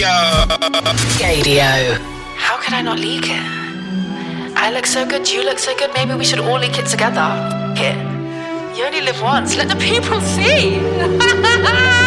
Gadio. How could I not leak it? I look so good, you look so good, maybe we should all leak it together. It. You only live once, let the people see.